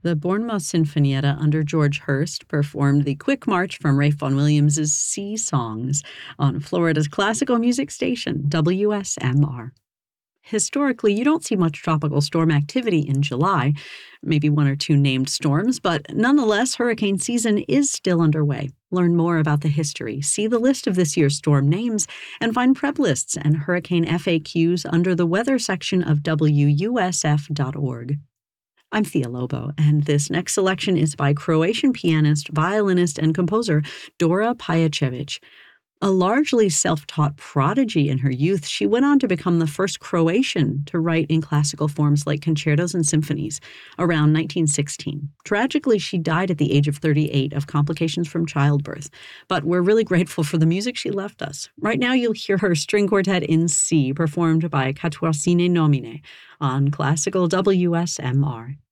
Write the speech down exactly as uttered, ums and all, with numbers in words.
The Bournemouth Sinfonietta under George Hurst performed the Quick March from Ralph Vaughan Williams' Sea Songs on Florida's classical music station, W S M R. Historically, you don't see much tropical storm activity in July, maybe one or two named storms, but nonetheless, hurricane season is still underway. Learn more about the history, see the list of this year's storm names, and find prep lists and hurricane F A Qs under the weather section of W U S F dot org. I'm Thea Lobo, and this next selection is by Croatian pianist, violinist, and composer Dora Pajacevic. A largely self-taught prodigy in her youth, she went on to become the first Croatian to write in classical forms like concertos and symphonies around nineteen sixteen. Tragically, she died at the age of thirty-eight of complications from childbirth, but we're really grateful for the music she left us. Right now, you'll hear her string quartet in C, performed by Quattuorcine Nomine on classical W S M R.